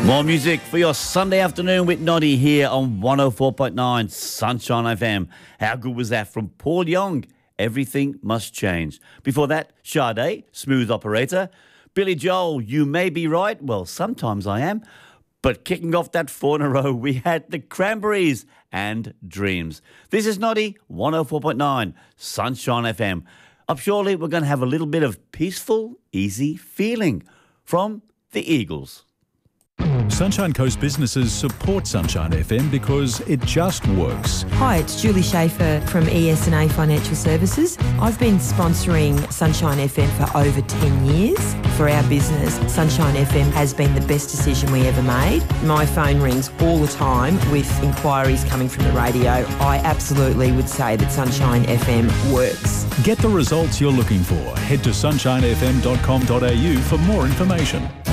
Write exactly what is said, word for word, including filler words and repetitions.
More music for your Sunday afternoon with Noddy here on one oh four point nine Sunshine F M. How good was that from Paul Young? Everything Must Change. Before that, Sade, Smooth Operator. Billy Joel, You May Be Right. Well, sometimes I am. But kicking off that four in a row, we had the Cranberries and Dreams. This is Noddy, one oh four point nine Sunshine F M. Up shortly, we're going to have a little bit of peaceful, easy feeling from the Eagles. Sunshine Coast businesses support Sunshine F M because it just works. Hi, it's Julie Schaefer from E S and A Financial Services. I've been sponsoring Sunshine F M for over ten years. For our business, Sunshine F M has been the best decision we ever made. My phone rings all the time with inquiries coming from the radio. I absolutely would say that Sunshine F M works. Get the results you're looking for. Head to sunshine f m dot com dot a u for more information.